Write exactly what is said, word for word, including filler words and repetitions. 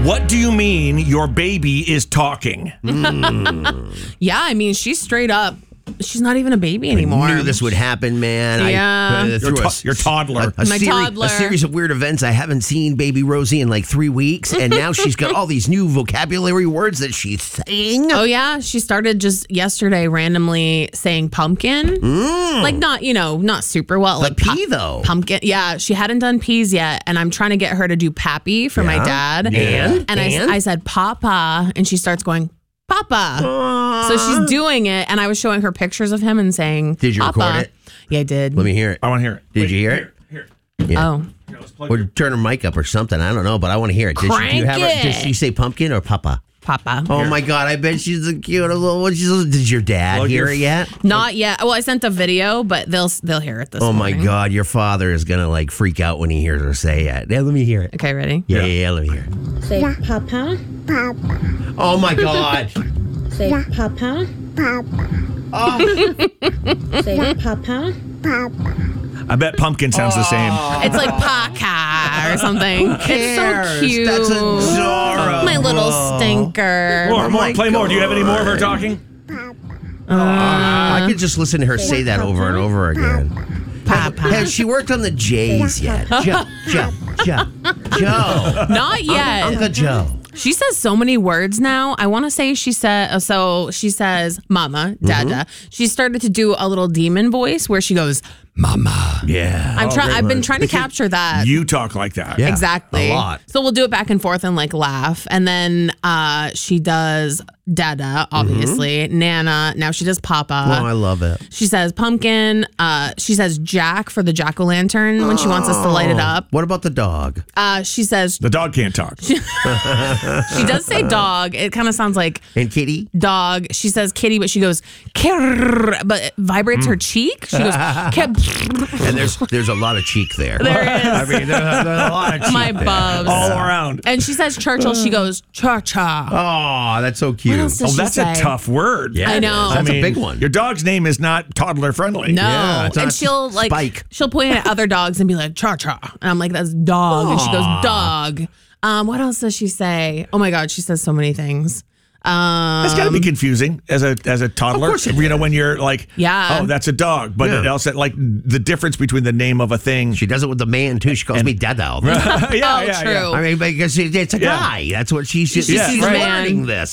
What do you mean your baby is talking? Mm. Yeah, I mean, she's straight up. She's not even a baby anymore. I knew this would happen, man. Yeah. I, uh, Your, through to- a, your toddler. A, a, My seri- toddler. a series of weird events. I haven't seen baby Rosie in like three weeks, and now she's got all these new vocabulary words that she's saying. Oh, yeah. She started just yesterday randomly saying pumpkin. Mm. Like, not, you know, not super well. But like pea, pu- though. Pumpkin. Yeah, she hadn't done peas yet. And I'm trying to get her to do pappy for my Yeah. dad. And? And, I, And? I said, Papa. And she starts going, Papa. So she's doing it. And I was showing her pictures of him and saying, Did you Papa. record it? Yeah, I did. Let me hear it. I want to hear it. Did Wait, you hear it? Here, here. Yeah. Oh. Here, let's plug Or it. turn her mic up or something. I don't know, but I want to hear it. Did, she, do you have her, Crank did it. she say pumpkin or Papa? Papa. Oh my God! I bet she's the cute little. What she's, did your dad Plug hear your- it yet? Not yet. Well, I sent a video, but they'll they'll hear it this Oh my morning. God! Your father is gonna like freak out when he hears her say it. Yeah, let me hear it. Okay, ready? Yeah, yeah, yeah, let me hear it. Say Papa. Papa, Oh my God! Say Papa. Papa, Say Papa. Papa. I bet pumpkin sounds the same. It's like Paka or something. It's cares? so cute. That's adorable. My little stinker. More, more, my play more. Do you have any more of her talking? I could just listen to her say that over and over again. Papa. Has she worked on the J's yet? Joe, Joe, Joe, Joe. Not yet. Uncle Joe. She says so many words now. I want to say she said, uh, so she says, Mama, Dada. She started to do a little demon voice where she goes, Mama. Yeah. I'm Oh, trying. great I've been one. trying to capture that. You talk like that. Yeah, Exactly. a lot. So we'll do it back and forth and like laugh. And then uh, she does Dada, obviously. Nana. Now she does Papa. Oh, I love it. She says pumpkin. Uh, she says Jack for the jack-o'-lantern when she wants us to light it up. What about the dog? Uh, she says, The dog can't talk. she does say dog. It kind of sounds like And Kitty? dog. She says kitty, but she goes, "Kirr," but it vibrates her cheek. She goes, "Kirr." And there's there's a lot of cheek there. There is. I mean, there's, there's a lot of cheek My there. bubs. All around. And she says Churchill. She goes, cha-cha. Oh, that's so cute. What else does Oh, she that's say? a tough word. Yeah, I it know. is. That's I a big one. Your dog's name is not toddler friendly. No. Yeah, it's and not she'll like Spike. she'll point at other dogs and be like, cha-cha. And I'm like, that's dog. And she goes, dog. Um, what else does she say? Oh my God, she says so many things. Um, It's got to be confusing as a as a toddler. Of course it you know, when you're like, Yeah. oh, that's a dog. But Yeah. it also like the difference between the name of a thing. She does it with the man, too. She calls me Dada all the time. yeah, Oh, yeah, true. yeah. I mean, because it's a Yeah. guy. That's what she's just She's she's a man. learning this.